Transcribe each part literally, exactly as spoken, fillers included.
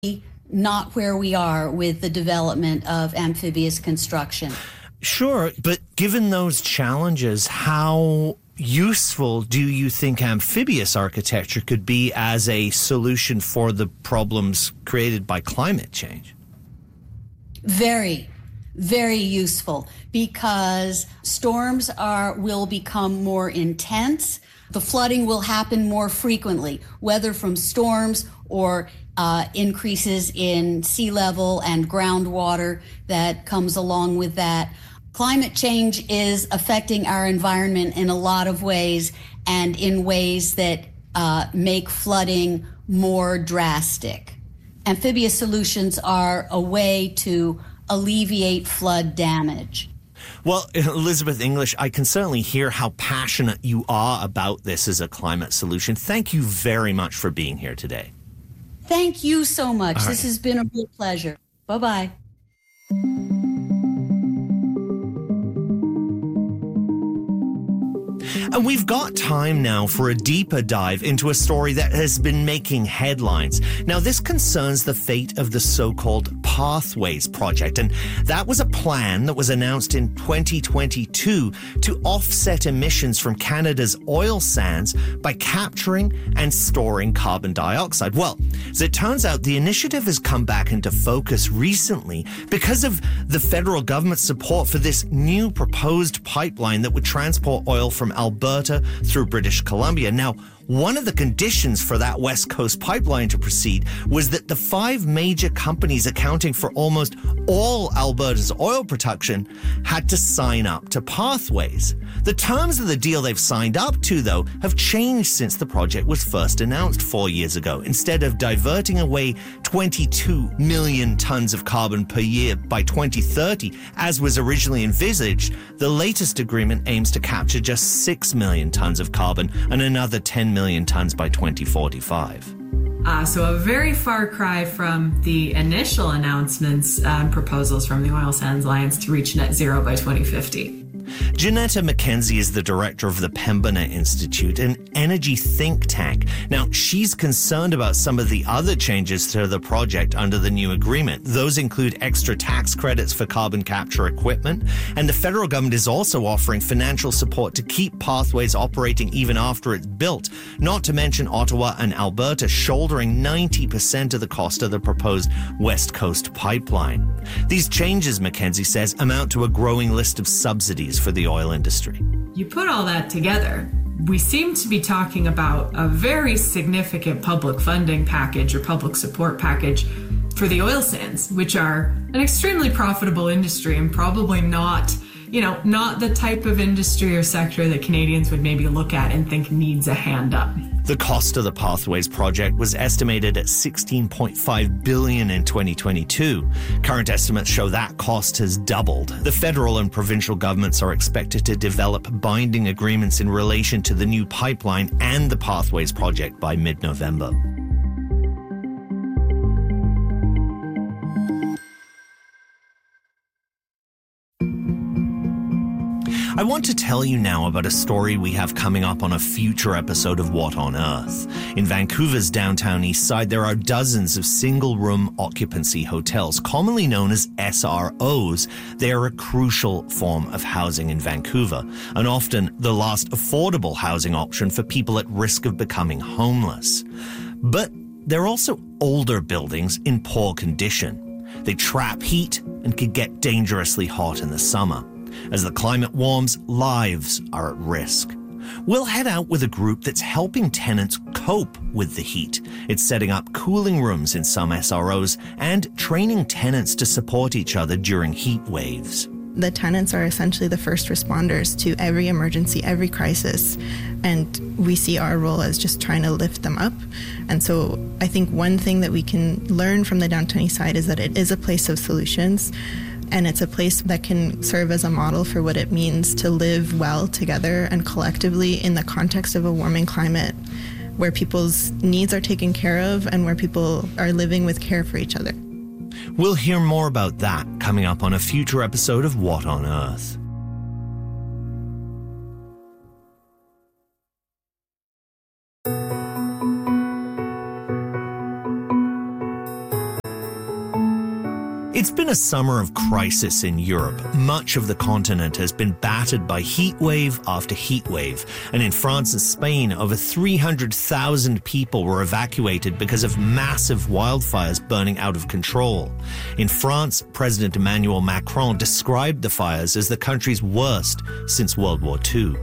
not where we are with the development of amphibious construction. Sure, but given those challenges, how useful do you think amphibious architecture could be as a solution for the problems created by climate change? Very, very useful, because storms are will become more intense. The flooding will happen more frequently, whether from storms or uh, increases in sea level and groundwater that comes along with that. Climate change is affecting our environment in a lot of ways, and in ways that uh, make flooding more drastic. Amphibious solutions are a way to alleviate flood damage. Well, Elizabeth English, I can certainly hear how passionate you are about this as a climate solution. Thank you very much for being here today. Thank you so much. All this right. has been a real pleasure. Bye-bye. And we've got time now for a deeper dive into a story that has been making headlines. Now, this concerns the fate of the so-called Pathways Project, and that was a plan that was announced in twenty twenty-two to offset emissions from Canada's oil sands by capturing and storing carbon dioxide. Well, as it turns out, the initiative has come back into focus recently because of the federal government's support for this new proposed pipeline that would transport oil from Alberta through British Columbia. Now, one of the conditions for that West Coast pipeline to proceed was that the five major companies accounting for almost all Alberta's oil production had to sign up to Pathways. The terms of the deal they've signed up to, though, have changed since the project was first announced four years ago. Instead of diverting away twenty-two million tons of carbon per year by twenty thirty, as was originally envisaged, the latest agreement aims to capture just six million tons of carbon and another ten million tons by twenty forty-five. Uh, so a very far cry from the initial announcements and um, proposals from the Oil Sands Alliance to reach net zero by twenty fifty. Janetta McKenzie is the director of the Pembina Institute, an energy think tank. Now, she's concerned about some of the other changes to the project under the new agreement. Those include extra tax credits for carbon capture equipment, and the federal government is also offering financial support to keep Pathways operating even after it's built, not to mention Ottawa and Alberta shouldering ninety percent of the cost of the proposed West Coast pipeline. These changes, McKenzie says, amount to a growing list of subsidies for the oil industry. You put all that together, we seem to be talking about a very significant public funding package or public support package for the oil sands, which are an extremely profitable industry and probably not, you know, not the type of industry or sector that Canadians would maybe look at and think needs a hand up. The cost of the Pathways project was estimated at sixteen point five billion dollars in twenty twenty-two. Current estimates show that cost has doubled. The federal and provincial governments are expected to develop binding agreements in relation to the new pipeline and the Pathways project by mid-November. I want to tell you now about a story we have coming up on a future episode of What on Earth. In Vancouver's downtown east side, there are dozens of single-room occupancy hotels, commonly known as S R Os. They are a crucial form of housing in Vancouver, and often the last affordable housing option for people at risk of becoming homeless. But they're also older buildings in poor condition. They trap heat and can get dangerously hot in the summer. As the climate warms, lives are at risk. We'll head out with a group that's helping tenants cope with the heat. It's setting up cooling rooms in some S R Os and training tenants to support each other during heat waves. The tenants are essentially the first responders to every emergency, every crisis, and we see our role as just trying to lift them up. And so I think one thing that we can learn from the Downtown East Side is that it is a place of solutions. And it's a place that can serve as a model for what it means to live well together and collectively in the context of a warming climate, where people's needs are taken care of and where people are living with care for each other. We'll hear more about that coming up on a future episode of What on Earth. It's been a summer of crisis in Europe. Much of the continent has been battered by heat wave after heat wave. And in France and Spain, over three hundred thousand people were evacuated because of massive wildfires burning out of control. In France, President Emmanuel Macron described the fires as the country's worst since World War Two.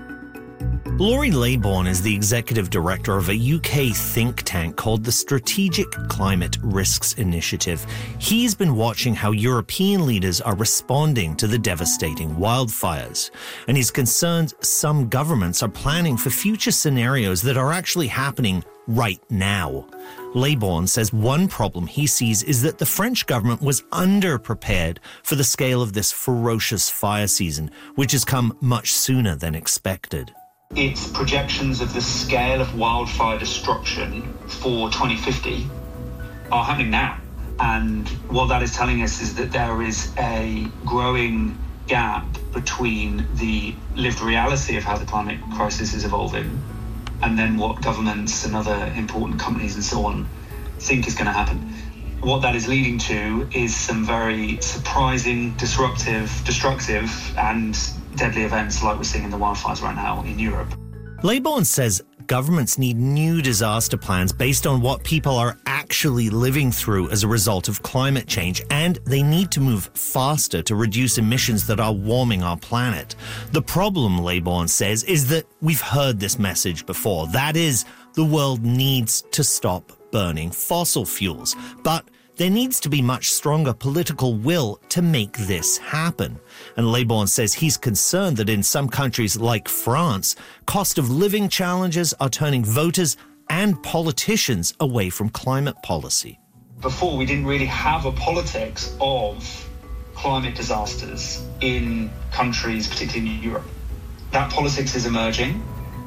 Laurie Laybourne is the executive director of a U K think tank called the Strategic Climate Risks Initiative. He's been watching how European leaders are responding to the devastating wildfires. And he's concerned some governments are planning for future scenarios that are actually happening right now. Laybourne says one problem he sees is that the French government was underprepared for the scale of this ferocious fire season, which has come much sooner than expected. Its projections of the scale of wildfire destruction for twenty fifty are happening now. And what that is telling us is that there is a growing gap between the lived reality of how the climate crisis is evolving and then what governments and other important companies and so on think is going to happen. What that is leading to is some very surprising, disruptive, destructive and deadly events like we're seeing in the wildfires right now in Europe. Laybourne says governments need new disaster plans based on what people are actually living through as a result of climate change, and they need to move faster to reduce emissions that are warming our planet. The problem, Laybourne says, is that we've heard this message before. That is, the world needs to stop burning fossil fuels. But there needs to be much stronger political will to make this happen. And Laybourne says he's concerned that in some countries like France, cost of living challenges are turning voters and politicians away from climate policy. Before, we didn't really have a politics of climate disasters in countries, particularly in Europe. That politics is emerging,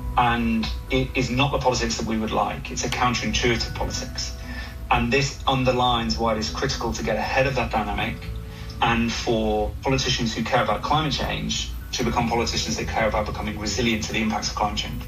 and it is not the politics that we would like. It's a counterintuitive politics. And this underlines why it is critical to get ahead of that dynamic and for politicians who care about climate change to become politicians that care about becoming resilient to the impacts of climate change.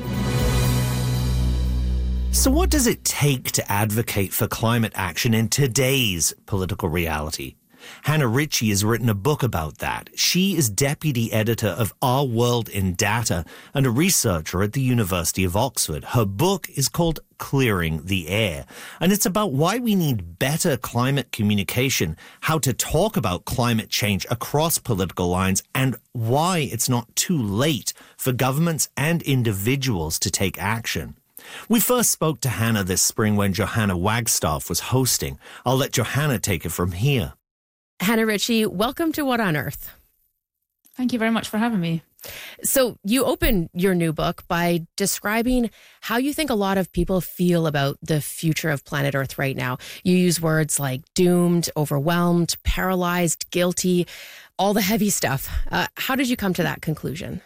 So what does it take to advocate for climate action in today's political reality? Hannah Ritchie has written a book about that. She is deputy editor of Our World in Data and a researcher at the University of Oxford. Her book is called Clearing the Air, and it's about why we need better climate communication, how to talk about climate change across political lines, and why it's not too late for governments and individuals to take action. We first spoke to Hannah this spring when Johanna Wagstaff was hosting. I'll let Johanna take it from here. Hannah Ritchie, welcome to What on Earth? Thank you very much for having me. So you open your new book by describing how you think a lot of people feel about the future of planet Earth right now. You use words like doomed, overwhelmed, paralyzed, guilty, all the heavy stuff. Uh, how did you come to that conclusion?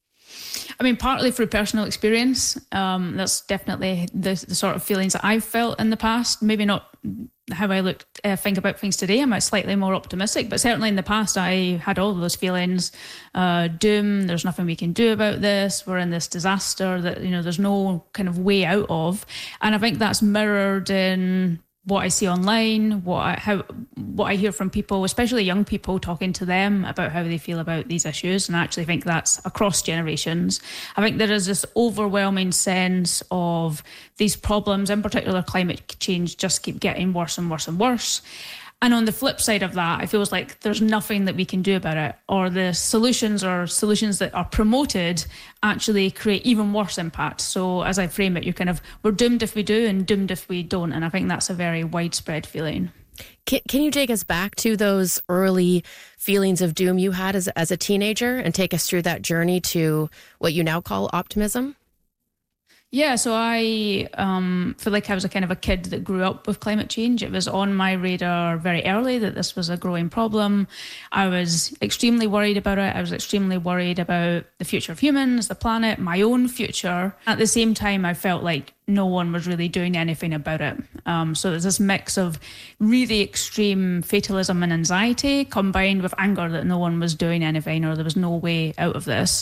I mean, partly through personal experience. Um, that's definitely the, the sort of feelings that I've felt in the past. Maybe not how I look, uh, think about things today. I'm slightly more optimistic, but certainly in the past, I had all of those feelings. Uh, doom, there's nothing we can do about this. We're in this disaster that, you know, there's no kind of way out of. And I think that's mirrored in what I see online, what I, how, what I hear from people, especially young people, talking to them about how they feel about these issues. And I actually think that's across generations. I think there is this overwhelming sense of these problems, in particular climate change, just keep getting worse and worse and worse. And on the flip side of that, it feels like there's nothing that we can do about it, or the solutions or solutions that are promoted actually create even worse impact. So as I frame it, you're kind of, we're doomed if we do and doomed if we don't. And I think that's a very widespread feeling. Can, can you take us back to those early feelings of doom you had as, as a teenager and take us through that journey to what you now call optimism? Yeah, so I um, feel like I was a kind of a kid that grew up with climate change. It was on my radar very early that this was a growing problem. I was extremely worried about it. I was extremely worried about the future of humans, the planet, my own future. At the same time, I felt like no one was really doing anything about it. Um, so there's this mix of really extreme fatalism and anxiety combined with anger that no one was doing anything or there was no way out of this.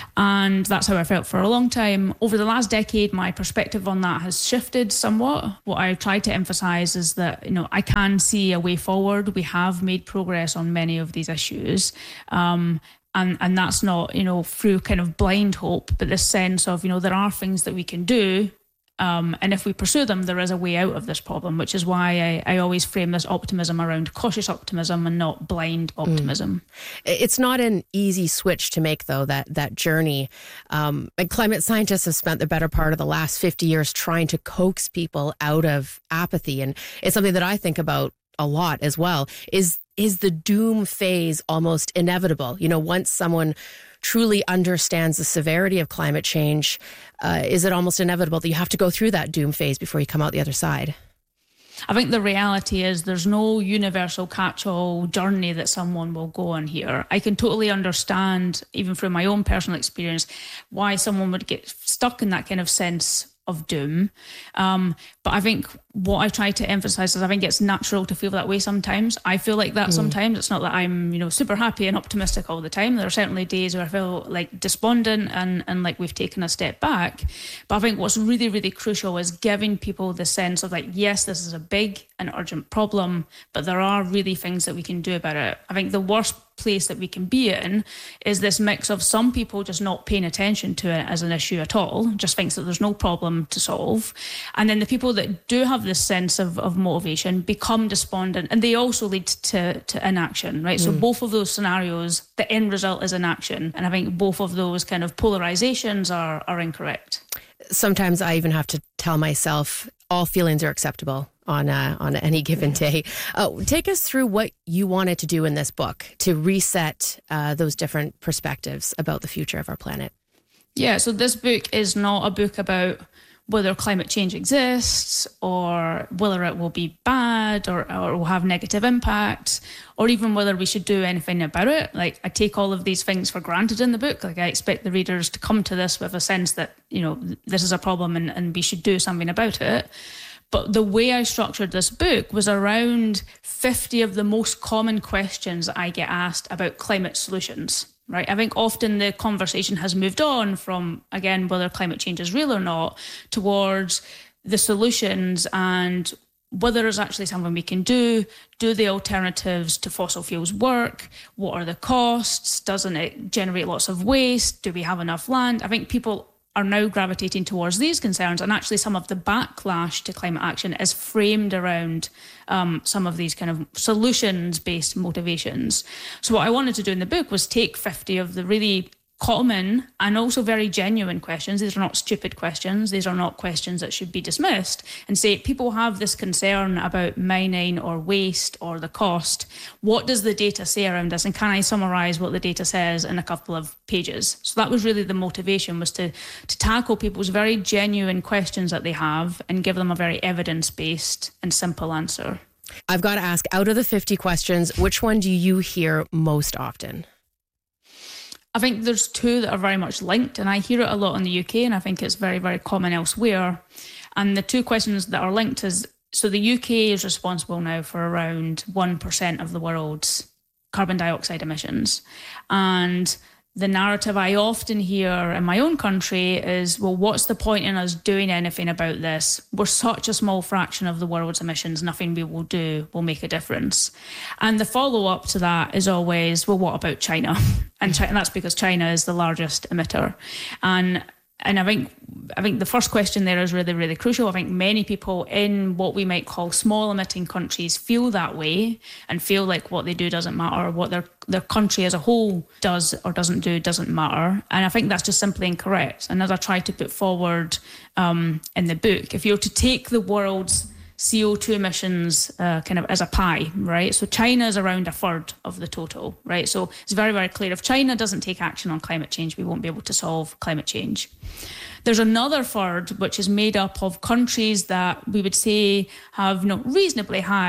And that's how I felt for a long time. Over the last decade, my perspective on that has shifted somewhat. What I try to emphasise is that, you know, I can see a way forward. We have made progress on many of these issues. Um, And and that's not, you know, through kind of blind hope, but this sense of, you know, there are things that we can do. Um, and if we pursue them, there is a way out of this problem, which is why I, I always frame this optimism around cautious optimism and not blind optimism. Mm. It's not an easy switch to make, though, that that journey. Um, and climate scientists have spent the better part of the last fifty years trying to coax people out of apathy. And it's something that I think about a lot as well. Is is the doom phase almost inevitable? You know, once someone truly understands the severity of climate change, uh, is it almost inevitable that you have to go through that doom phase before you come out the other side? I think the reality is there's no universal catch-all journey that someone will go on here. I can totally understand, even through my own personal experience, why someone would get stuck in that kind of sense of doom. Um, but I think what I try to emphasize is I think it's natural to feel that way sometimes. I feel like that mm. sometimes. It's not that I'm, you know, super happy and optimistic all the time. There are certainly days where I feel like despondent and, and like we've taken a step back. But I think what's really, really crucial is giving people the sense of like, yes, this is a big and urgent problem, but there are really things that we can do about it. I think the worst place that we can be in is this mix of some people just not paying attention to it as an issue at all, just thinks that there's no problem to solve. And then the people that do have this sense of, of motivation become despondent, and they also lead to, to inaction, right? Mm. So both of those scenarios, the end result is inaction. And I think both of those kind of polarizations are, are incorrect. Sometimes I even have to tell myself all feelings are acceptable on uh, on any given day. Uh, take us through what you wanted to do in this book to reset uh, those different perspectives about the future of our planet. Yeah, so this book is not a book about whether climate change exists or whether it will be bad or, or will have negative impact or even whether we should do anything about it. Like, I take all of these things for granted in the book. Like, I expect the readers to come to this with a sense that, you know, this is a problem and, and we should do something about it. But the way I structured this book was around fifty of the most common questions I get asked about climate solutions, right? I think often the conversation has moved on from, again, whether climate change is real or not, towards the solutions and whether there's actually something we can do. Do the alternatives to fossil fuels work? What are the costs? Doesn't it generate lots of waste? Do we have enough land? I think people are now gravitating towards these concerns, and actually some of the backlash to climate action is framed around um, some of these kind of solutions-based motivations. So what I wanted to do in the book was take fifty of the really common and also very genuine questions. These are not stupid questions. These are not questions that should be dismissed, and say people have this concern about mining or waste or the cost. What does the data say around this? And can I summarise what the data says in a couple of pages? So that was really the motivation, was to, to tackle people's very genuine questions that they have and give them a very evidence-based and simple answer. I've got to ask, out of the fifty questions, which one do you hear most often? I think there's two that are very much linked, and I hear it a lot in the U K, and I think it's very, very common elsewhere. And the two questions that are linked is, so the U K is responsible now for around one percent of the world's carbon dioxide emissions. And the narrative I often hear in my own country is, well, what's the point in us doing anything about this? We're such a small fraction of the world's emissions. Nothing we will do will make a difference. And the follow-up to that is always, well, what about China? And, China, and that's because China is the largest emitter. And And I think I think the first question there is really, really crucial. I think many people in what we might call small emitting countries feel that way and feel like what they do doesn't matter, what their their country as a whole does or doesn't do doesn't matter. And I think that's just simply incorrect. And as I tried to put forward um, in the book, if you were to take the world's C O two emissions uh, kind of as a pie, right? So China is around a third of the total, right? So it's very, very clear. If China doesn't take action on climate change, we won't be able to solve climate change. There's another third, which is made up of countries that we would say have, you know, reasonably high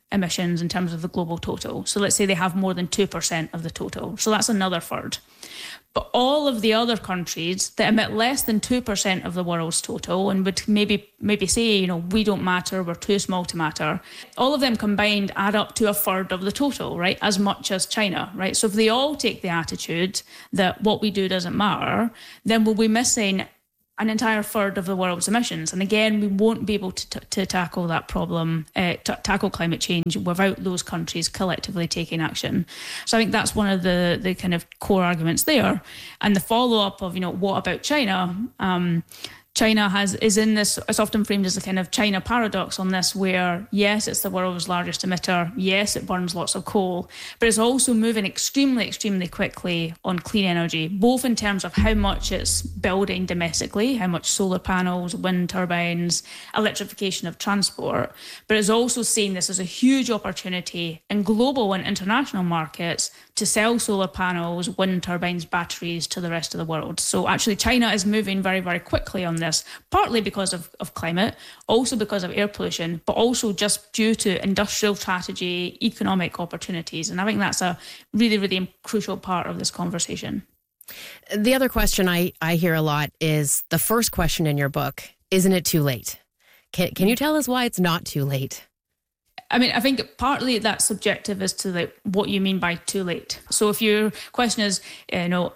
emissions in terms of the global total. So let's say they have more than two percent of the total. So that's another third. But all of the other countries that emit less than two percent of the world's total and would maybe maybe say, you know, we don't matter, we're too small to matter, all of them combined add up to a third of the total, right? As much as China, right? So if they all take the attitude that what we do doesn't matter, then we'll be missing an entire third of the world's emissions. And again, we won't be able to, t- to tackle that problem, uh, t- tackle climate change without those countries collectively taking action. So I think that's one of the, the kind of core arguments there. And the follow-up of, you know, what about China? Um, China has is in this, it's often framed as a kind of China paradox on this, where yes, it's the world's largest emitter, yes, it burns lots of coal, but it's also moving extremely, extremely quickly on clean energy, both in terms of how much it's building domestically, how much solar panels, wind turbines, electrification of transport, but it's also seeing this as a huge opportunity in global and international markets to sell solar panels, wind turbines, batteries to the rest of the world. So actually China is moving very, very quickly on this, partly because of, of climate, also because of air pollution, but also just due to industrial strategy, economic opportunities. And I think that's a really, really crucial part of this conversation. The other question I, I hear a lot is the first question in your book, isn't it too late? Can, can you tell us why it's not too late? I mean, I think partly that's subjective as to like what you mean by too late. So if your question is, you know,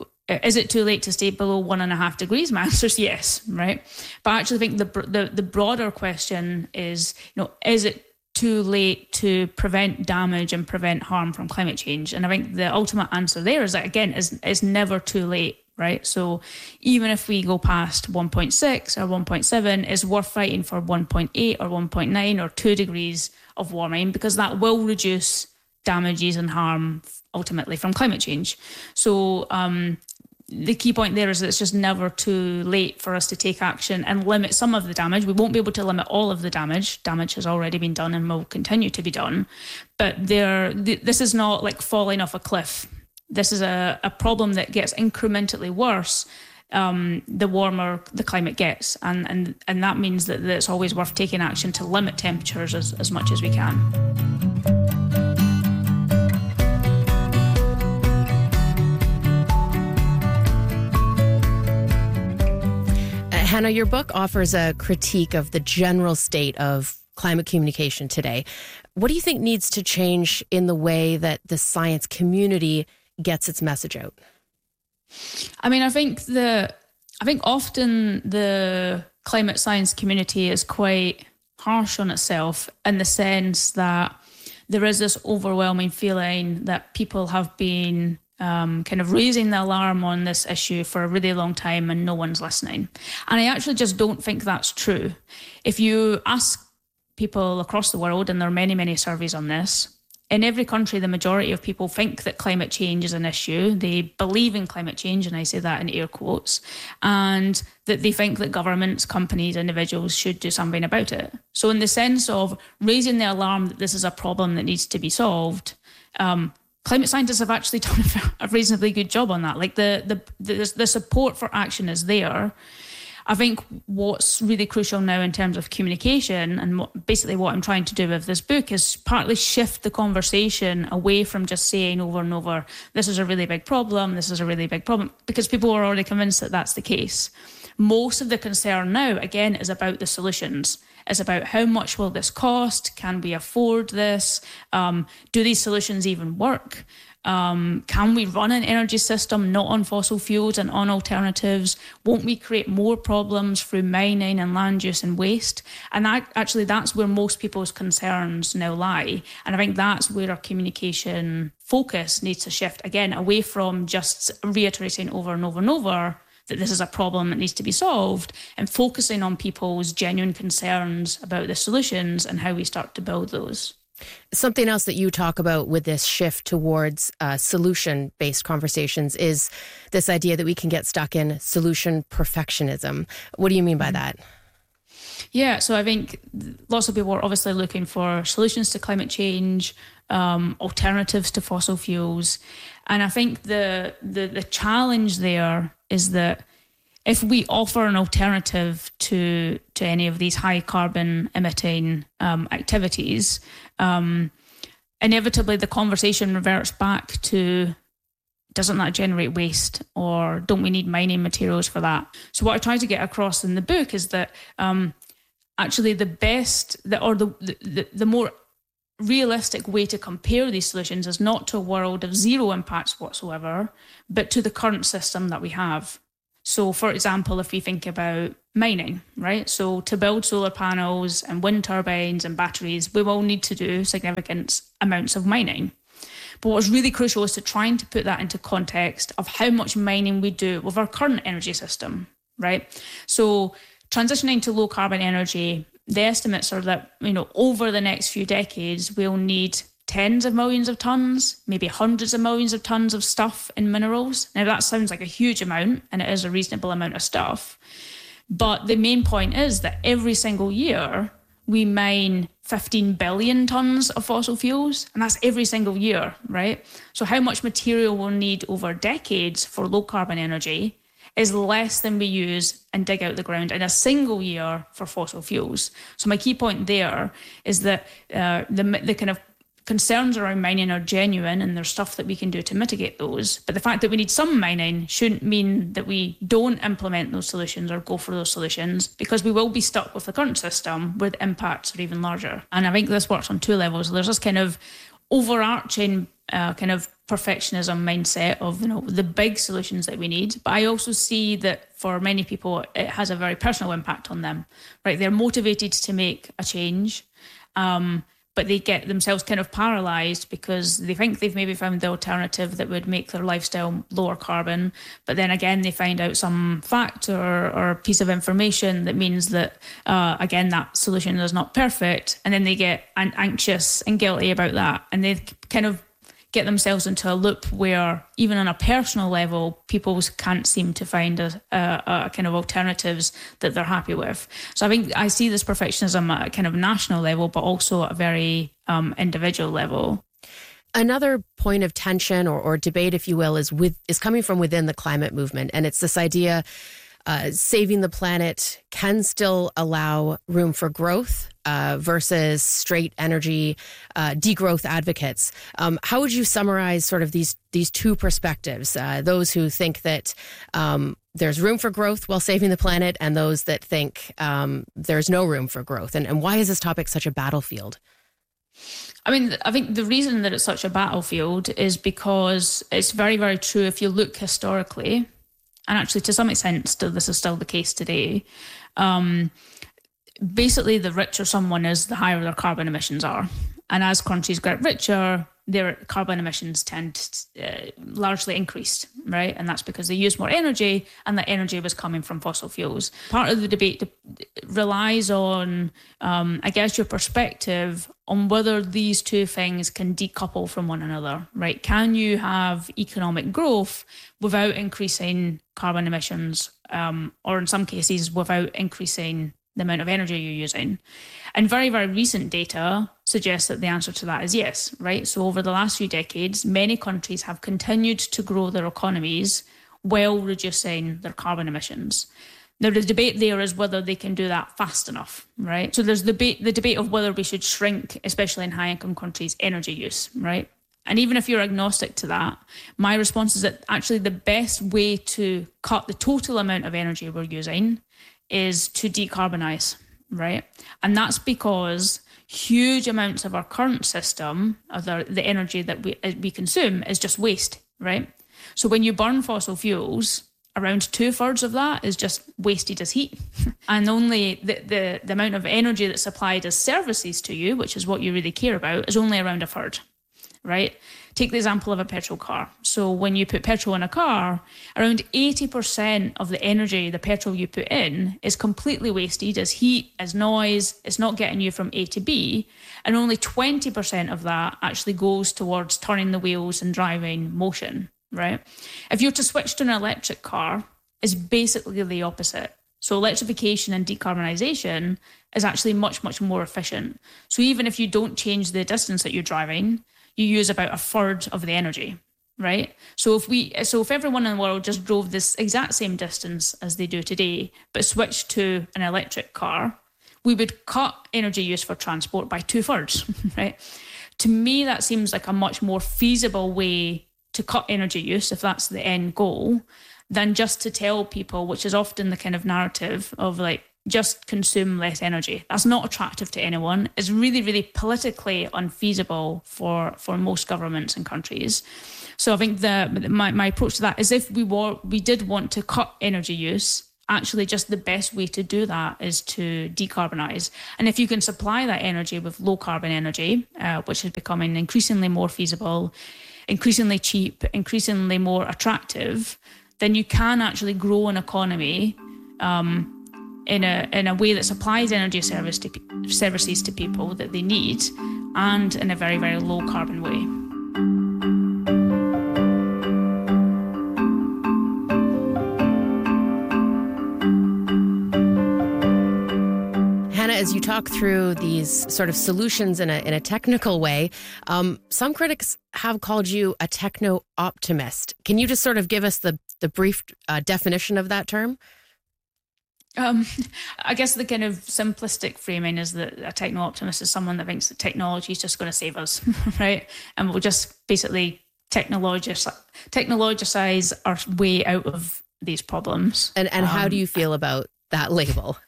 is it too late to stay below one and a half degrees? My answer is yes, right? But I actually think the the, the broader question is, you know, is it too late to prevent damage and prevent harm from climate change? And I think the ultimate answer there is that, again, is is never too late. Right. So even if we go past one point six or one point seven, it's worth fighting for one point eight or one point nine or two degrees of warming, because that will reduce damages and harm ultimately from climate change. So um, the key point there is that it's just never too late for us to take action and limit some of the damage. We won't be able to limit all of the damage. Damage has already been done and will continue to be done. But there, th- this is not like falling off a cliff. This is a, a problem that gets incrementally worse um, the warmer the climate gets. And, and, and that means that, that it's always worth taking action to limit temperatures as, as much as we can. Uh, Hannah, your book offers a critique of the general state of climate communication today. What do you think needs to change in the way that the science community gets its message out? I mean, I think the I think often the climate science community is quite harsh on itself, in the sense that there is this overwhelming feeling that people have been um, kind of raising the alarm on this issue for a really long time and no one's listening. And I actually just don't think that's true. If you ask people across the world, and there are many, many surveys on this, in every country, the majority of people think that climate change is an issue. They believe in climate change, and I say that in air quotes, and that they think that governments, companies, individuals should do something about it. So in the sense of raising the alarm that this is a problem that needs to be solved, um, climate scientists have actually done a reasonably good job on that. Like the the the, the support for action is there. I think what's really crucial now in terms of communication, and what, basically what I'm trying to do with this book, is partly shift the conversation away from just saying over and over, this is a really big problem, this is a really big problem, because people are already convinced that that's the case. Most of the concern now, again, is about the solutions. It's about how much will this cost? Can we afford this? Um, do these solutions even work? Um, can we run an energy system not on fossil fuels and on alternatives? Won't we create more problems through mining and land use and waste? And that, actually, that's where most people's concerns now lie. And I think that's where our communication focus needs to shift, again, away from just reiterating over and over and over that this is a problem that needs to be solved, and focusing on people's genuine concerns about the solutions and how we start to build those. Something else that you talk about with this shift towards uh, solution-based conversations is this idea that we can get stuck in solution perfectionism. What do you mean by that? Yeah, so I think lots of people are obviously looking for solutions to climate change, um, alternatives to fossil fuels. And I think the, the the challenge there is that if we offer an alternative to to any of these high carbon emitting um, activities, um, inevitably the conversation reverts back to, doesn't that generate waste, or don't we need mining materials for that? So what I try to get across in the book is that um, actually the best, the, or the, the the more realistic way to compare these solutions is not to a world of zero impacts whatsoever, but to the current system that we have. So, for example, if we think about mining, right? So to build solar panels and wind turbines and batteries, we will need to do significant amounts of mining. But what's really crucial is to trying to put that into context of how much mining we do with our current energy system, right? So transitioning to low carbon energy, the estimates are that, you know, over the next few decades, we'll need tens of millions of tons, maybe hundreds of millions of tons of stuff in minerals. Now that sounds like a huge amount, and it is a reasonable amount of stuff. But the main point is that every single year we mine fifteen billion tons of fossil fuels, and that's every single year, right? So how much material we'll need over decades for low carbon energy is less than we use and dig out the ground in a single year for fossil fuels. So my key point there is that uh, the the kind of concerns around mining are genuine, and there's stuff that we can do to mitigate those. But the fact that we need some mining shouldn't mean that we don't implement those solutions or go for those solutions, because we will be stuck with the current system where the impacts are even larger. And I think this works on two levels. There's this kind of overarching uh, kind of perfectionism mindset of, you know, the big solutions that we need. But I also see that for many people, it has a very personal impact on them, right? They're motivated to make a change, um, but they get themselves kind of paralysed because they think they've maybe found the alternative that would make their lifestyle lower carbon. But then again, they find out some fact or, or piece of information that means that, uh, again, that solution is not perfect. And then they get an- anxious and guilty about that. And they kind of get themselves into a loop where even on a personal level, people can't seem to find a, a, a kind of alternatives that they're happy with. So I think I see this perfectionism at a kind of national level, but also at a very um, individual level. Another point of tension or, or debate, if you will, is with is coming from within the climate movement. And it's this idea uh, saving the planet can still allow room for growth uh, versus straight energy uh, degrowth advocates. Um, how would you summarize sort of these these two perspectives? Uh, those who think that um, there's room for growth while saving the planet, and those that think um, there's no room for growth. And, and why is this topic such a battlefield? I mean, I think the reason that it's such a battlefield is because it's very, very true. If you look historically, and actually to some extent, still this is still the case today, um, basically the richer someone is, the higher their carbon emissions are. And as countries get richer, their carbon emissions tend to uh, largely increased, right? And that's because they use more energy, and that energy was coming from fossil fuels. Part of the debate relies on, um, I guess, your perspective on whether these two things can decouple from one another, right? Can you have economic growth without increasing carbon emissions, um, or in some cases without increasing the amount of energy you're using? And very, very recent data suggests that the answer to that is yes, right? So over the last few decades, many countries have continued to grow their economies while reducing their carbon emissions. Now, the debate there is whether they can do that fast enough, right? So there's the debate, the debate of whether we should shrink, especially in high-income countries, energy use, right? And even if you're agnostic to that, my response is that actually the best way to cut the total amount of energy we're using is to decarbonize, right? And that's because huge amounts of our current system, of the, the energy that we we consume, is just waste, right? So when you burn fossil fuels, around two-thirds of that is just wasted as heat. And only the, the, the amount of energy that's supplied as services to you, which is what you really care about, is only around a third, right? Take the example of a petrol car. So when you put petrol in a car, around eighty percent of the energy, the petrol you put in, is completely wasted as heat, as noise. It's not getting you from A to B. And only twenty percent of that actually goes towards turning the wheels and driving motion, right? If you're to switch to an electric car, it's basically the opposite. So electrification and decarbonisation is actually much, much more efficient. So even if you don't change the distance that you're driving, you use about a third of the energy, right? So if we, so if everyone in the world just drove this exact same distance as they do today, but switched to an electric car, we would cut energy use for transport by two thirds, right? To me, that seems like a much more feasible way to cut energy use, if that's the end goal, than just to tell people, which is often the kind of narrative of like, just consume less energy. That's not attractive to anyone. It's really, really politically unfeasible for, for most governments and countries. So I think the my, my approach to that is if we were we did want to cut energy use, actually just the best way to do that is to decarbonise. And if you can supply that energy with low carbon energy, uh, which is becoming increasingly more feasible, increasingly cheap, increasingly more attractive, then you can actually grow an economy um, in a in a way that supplies energy service to, services to people that they need, and in a very, very low carbon way. Hannah, as you talk through these sort of solutions in a in a technical way, um, some critics have called you a techno-optimist. Can you just sort of give us the, the brief uh, definition of that term? Um, I guess the kind of simplistic framing is that a techno-optimist is someone that thinks that technology is just going to save us, right? And we'll just basically technologis- technologicize our way out of these problems. And and um, how do you feel about that label?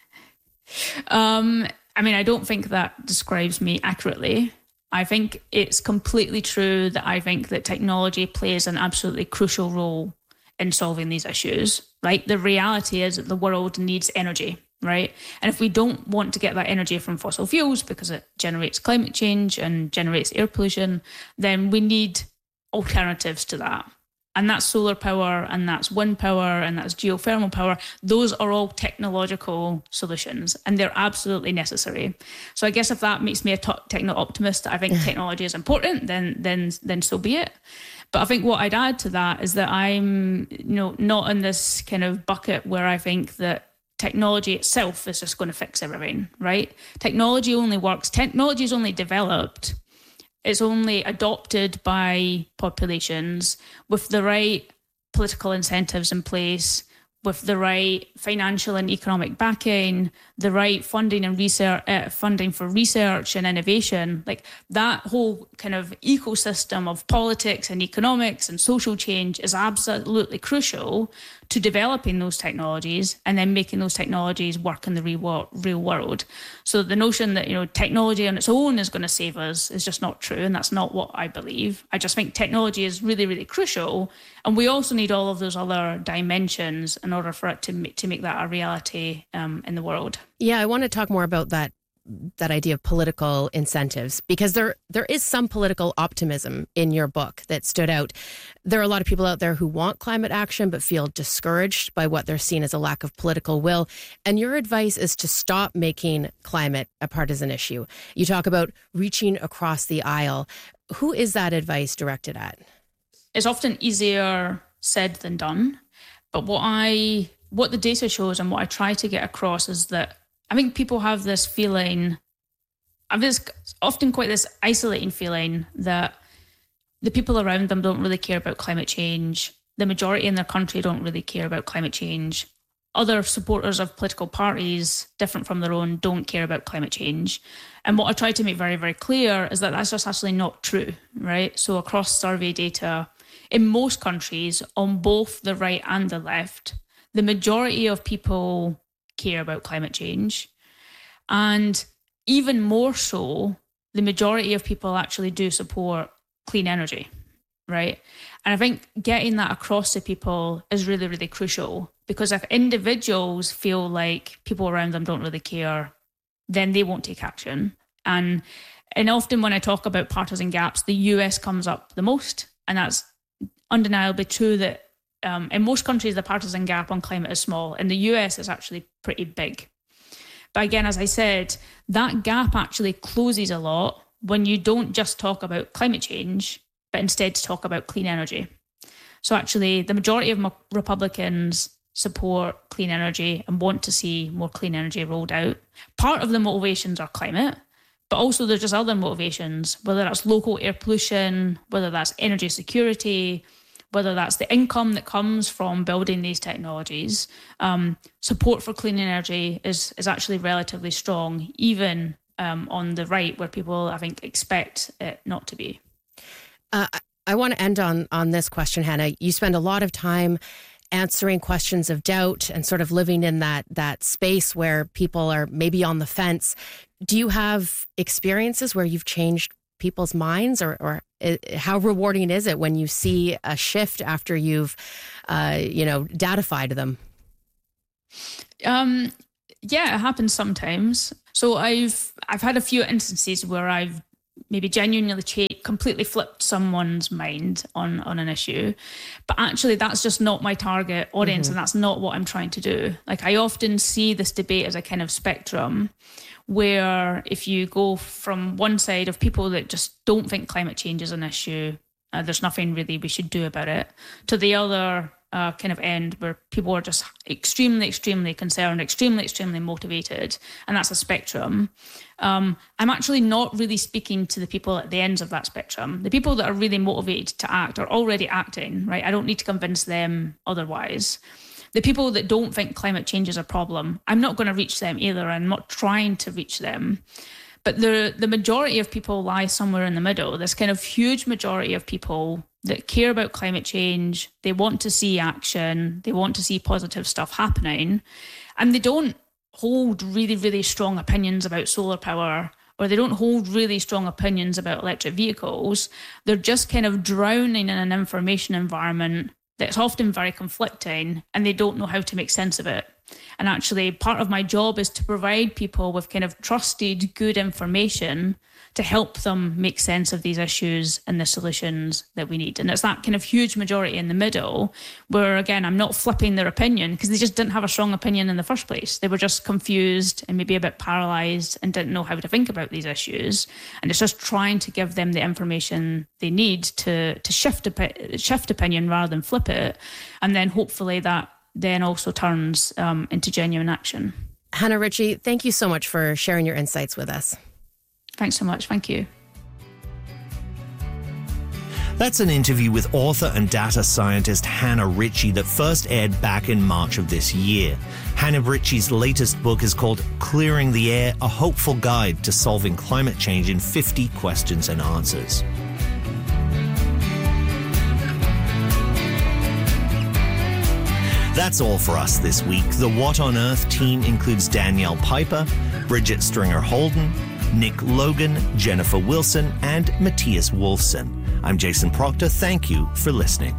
Um, I mean, I don't think that describes me accurately. I think it's completely true that I think that technology plays an absolutely crucial role in solving these issues, right? The reality is that the world needs energy, right? And if we don't want to get that energy from fossil fuels because it generates climate change and generates air pollution, then we need alternatives to that. And that's solar power, and that's wind power, and that's geothermal power. Those are all technological solutions, and they're absolutely necessary. So I guess if that makes me a techno-optimist, I think technology is important, then then then so be it. But I think what I'd add to that is that I'm, you know, not in this kind of bucket where I think that technology itself is just going to fix everything, right? Technology only works, technology is only developed, it's only adopted by populations with the right political incentives in place, with the right financial and economic backing, the right funding and research, uh, funding for research and innovation. Like that whole kind of ecosystem of politics and economics and social change is absolutely crucial to developing those technologies and then making those technologies work in the real, real world. So the notion that, you know, technology on its own is going to save us is just not true. And that's not what I believe. I just think technology is really, really crucial. And we also need all of those other dimensions in order for it to make, to make that a reality um, in the world. Yeah, I want to talk more about that that idea of political incentives, because there there is some political optimism in your book that stood out. There are a lot of people out there who want climate action but feel discouraged by what they're seen as a lack of political will. And your advice is to stop making climate a partisan issue. You talk about reaching across the aisle. Who is that advice directed at? It's often easier said than done. But what I what the data shows and what I try to get across is that I think people have this feeling, I've this often quite this isolating feeling that the people around them don't really care about climate change. The majority in their country don't really care about climate change. Other supporters of political parties, different from their own, don't care about climate change. And what I try to make very, very clear is that that's just actually not true, right? So across survey data, in most countries, on both the right and the left, the majority of people care about climate change. And even more so, the majority of people actually do support clean energy, right? And I think getting that across to people is really, really crucial, because if individuals feel like people around them don't really care, then they won't take action. And and often when I talk about partisan gaps, the U S comes up the most, and that's undeniably true that Um, in most countries, the partisan gap on climate is small. In the U S, it's actually pretty big. But again, as I said, that gap actually closes a lot when you don't just talk about climate change, but instead talk about clean energy. So actually, the majority of Republicans support clean energy and want to see more clean energy rolled out. Part of the motivations are climate, but also there's just other motivations, whether that's local air pollution, whether that's energy security, whether that's the income that comes from building these technologies, um, support for clean energy is, is actually relatively strong, even um, on the right, where people, I think, expect it not to be. Uh, I want to end on, on this question, Hannah. You spend a lot of time answering questions of doubt and sort of living in that that space where people are maybe on the fence. Do you have experiences where you've changed people's minds, or, or how rewarding is it when you see a shift after you've, uh, you know, datified them? Um, yeah, it happens sometimes. So I've I've had a few instances where I've maybe genuinely cha- completely flipped someone's mind on, on an issue. But actually, that's just not my target audience, mm-hmm. and that's not what I'm trying to do. Like, I often see this debate as a kind of spectrum, where if you go from one side of people that just don't think climate change is an issue, uh, there's nothing really we should do about it, to the other uh, kind of end where people are just extremely, extremely concerned, extremely, extremely motivated, and that's a spectrum. Um, I'm actually not really speaking to the people at the ends of that spectrum. The people that are really motivated to act are already acting, right? I don't need to convince them otherwise. The people that don't think climate change is a problem, I'm not going to reach them either. I'm not trying to reach them. But the the majority of people lie somewhere in the middle. This kind of huge majority of people that care about climate change, they want to see action, they want to see positive stuff happening, and they don't hold really, really strong opinions about solar power, or they don't hold really strong opinions about electric vehicles. They're just kind of drowning in an information environment that's often very conflicting, and they don't know how to make sense of it. And actually, part of my job is to provide people with kind of trusted, good information to help them make sense of these issues and the solutions that we need. And it's that kind of huge majority in the middle where, again, I'm not flipping their opinion, because they just didn't have a strong opinion in the first place. They were just confused and maybe a bit paralysed and didn't know how to think about these issues. And it's just trying to give them the information they need to, to shift, shift opinion rather than flip it. And then hopefully that then also turns um, into genuine action. Hannah Ritchie, thank you so much for sharing your insights with us. Thanks so much. Thank you. That's an interview with author and data scientist Hannah Ritchie that first aired back in March of this year. Hannah Ritchie's latest book is called Clearing the Air, a hopeful guide to solving climate change in fifty questions and answers. That's all for us this week. The What on Earth team includes Danielle Piper, Bridget Stringer-Holden, Nick Logan, Jennifer Wilson, and Matthias Wolfson. I'm Jason Proctor. Thank you for listening.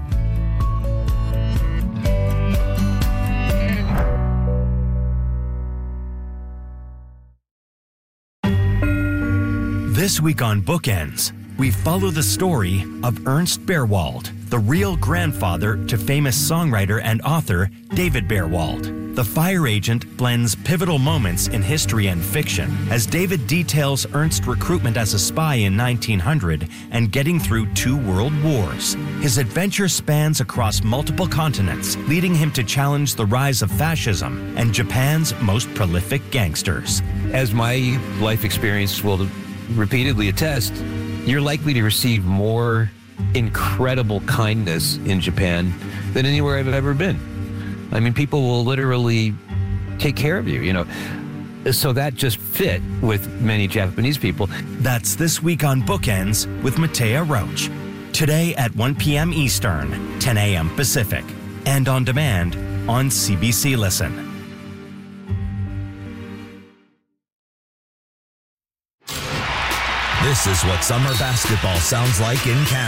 This week on Bookends, we follow the story of Ernst Beerwald, the real grandfather to famous songwriter and author David Beerwald. The fire agent blends pivotal moments in history and fiction as David details Ernst's recruitment as a spy in nineteen hundred and getting through two world wars. His adventure spans across multiple continents, leading him to challenge the rise of fascism and Japan's most prolific gangsters. As my life experience will repeatedly attest, you're likely to receive more incredible kindness in Japan than anywhere I've ever been. I mean, people will literally take care of you, you know. So that just fit with many Japanese people. That's This Week on Bookends with Matea Roach. Today at one p.m. Eastern, ten a.m. Pacific, and on demand on C B C Listen. This is what summer basketball sounds like in Canada.